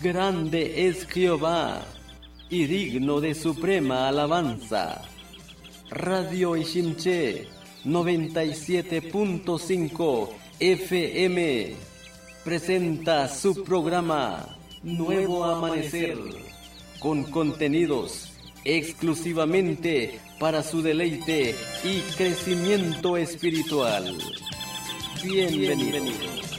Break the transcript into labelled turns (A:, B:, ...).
A: Grande es Jehová, y digno de suprema alabanza. Radio Ishimché 97.5 FM presenta su programa Nuevo Amanecer, con contenidos exclusivamente para su deleite y crecimiento espiritual. Bienvenidos.